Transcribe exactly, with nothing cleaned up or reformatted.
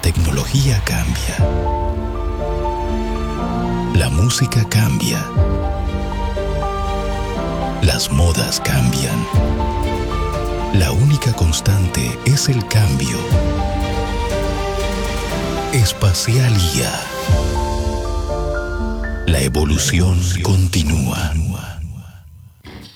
tecnología cambia. La música cambia. Las modas cambian. La única constante es el cambio. Espacial I A. La evolución continúa.